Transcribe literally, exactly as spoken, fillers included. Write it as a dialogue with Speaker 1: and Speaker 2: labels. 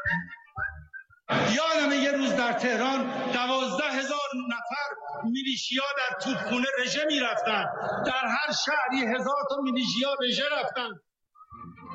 Speaker 1: یادم یه روز در تهران دوازده هزار نفر میلیشیا در توپخونه رژه میرفتن. در هر شهر یه هزار تا میلیشیا رژه رفتن.